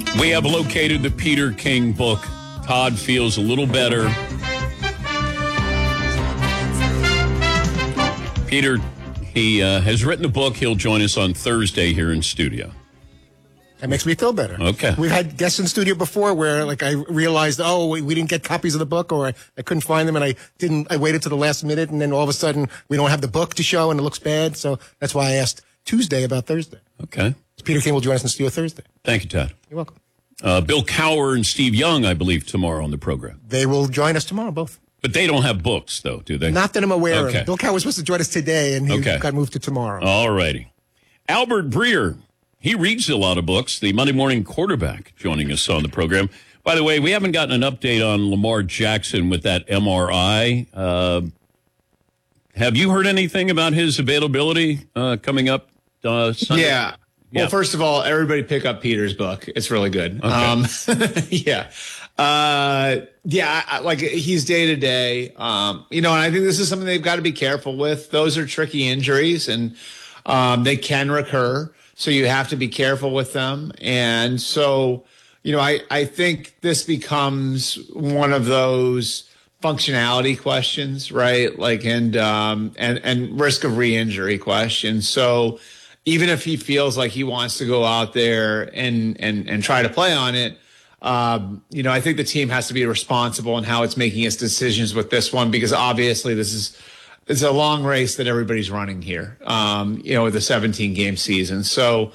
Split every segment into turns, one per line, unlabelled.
We have located the Peter King book. Todd feels a little better. Peter, he has written a book. He'll join us on Thursday here in studio.
That makes me feel better.
Okay.
We've had guests in studio before where, like, I realized, we didn't get copies of the book, or I couldn't find them, and I waited to the last minute, and then all of a sudden we don't have the book to show, and it looks bad. So that's why I asked Tuesday about Thursday.
Okay.
Peter King will join us in studio Thursday.
Thank you, Todd.
You're welcome.
Bill Cowher and Steve Young, I believe, tomorrow on the program.
They will join us tomorrow, both.
But they don't have books, though, do they?
Not that I'm aware
Okay.
of. Bill Cowher was supposed to join us today, and he got moved to tomorrow.
All righty. Albert Breer. He reads a lot of books. The Monday Morning Quarterback joining us on the program. By the way, we haven't gotten an update on Lamar Jackson with that MRI. Have you heard anything about his availability coming up Sunday?
Yeah. Well, first of all, everybody pick up Peter's book. It's really good.
Okay.
Like he's day to day. And I think this is something they've got to be careful with. Those are tricky injuries, and they can recur. So you have to be careful with them. And so, I think this becomes one of those functionality questions, right? Like, and risk of re-injury questions. So even if he feels like he wants to go out there and try to play on it, I think the team has to be responsible in how it's making its decisions with this one, because obviously it's a long race that everybody's running here, with a 17-game season. So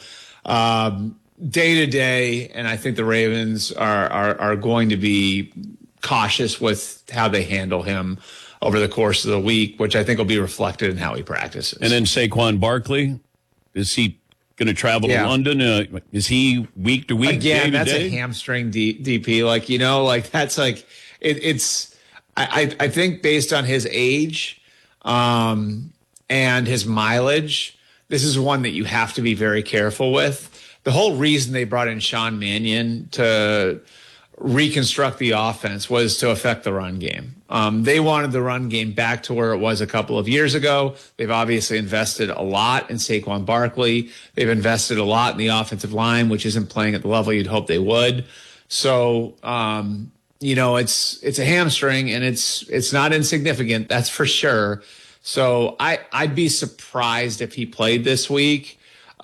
day to day, and I think the Ravens are going to be cautious with how they handle him over the course of the week, which I think will be reflected in how he practices.
And then Saquon Barkley, is he going to travel to London? Is he week to week?
Again, that's
day?
a hamstring DP. That's like it's. I think based on his age, and his mileage, this is one that you have to be very careful with. The whole reason they brought in Sean Mannion to reconstruct the offense was to affect the run game. They wanted the run game back to where it was a couple of years ago. They've obviously invested a lot in Saquon Barkley. They've invested a lot in the offensive line, which isn't playing at the level you'd hope they would. So, it's a hamstring, and it's not insignificant. That's for sure. So I'd be surprised if he played this week.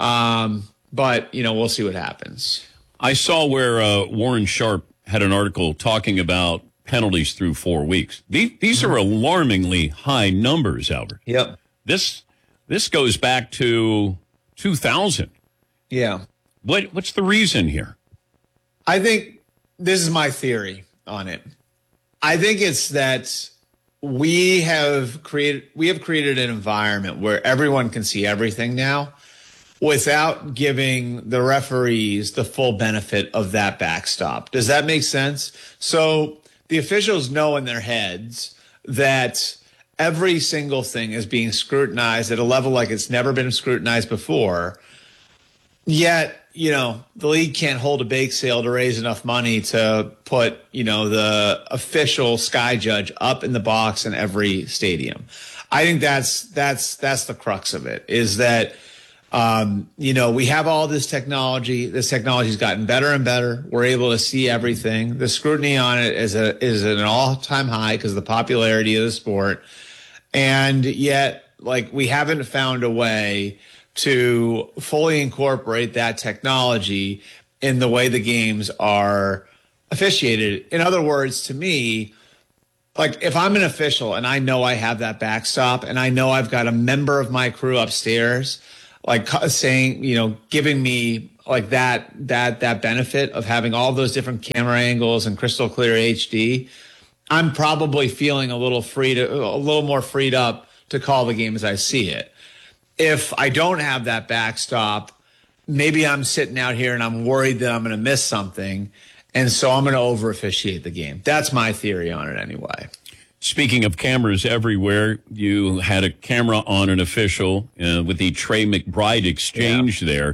But we'll see what happens.
I saw where Warren Sharp had an article talking about penalties through 4 weeks. These are alarmingly high numbers, Albert.
Yep.
This goes back to 2000.
Yeah.
What's the reason here?
I think this is my theory on it. I think it's that we have created an environment where everyone can see everything now, without giving the referees the full benefit of that backstop. Does that make sense? So the officials know in their heads that every single thing is being scrutinized at a level like it's never been scrutinized before. Yet, the league can't hold a bake sale to raise enough money to put, the official sky judge up in the box in every stadium. I think that's the crux of it, is that we have all this technology. This technology's gotten better and better. We're able to see everything. The scrutiny on it is at an all-time high because of the popularity of the sport. And yet, we haven't found a way to fully incorporate that technology in the way the games are officiated. In other words, to me, if I'm an official and I know I have that backstop and I know I've got a member of my crew upstairs saying, giving me that benefit of having all those different camera angles and crystal clear HD, I'm probably feeling a little more freed up to call the game as I see it. If I don't have that backstop, maybe I'm sitting out here and I'm worried that I'm going to miss something, and so I'm going to over officiate the game. That's my theory on it anyway.
Speaking of cameras everywhere, you had a camera on an official with the Trey McBride exchange there.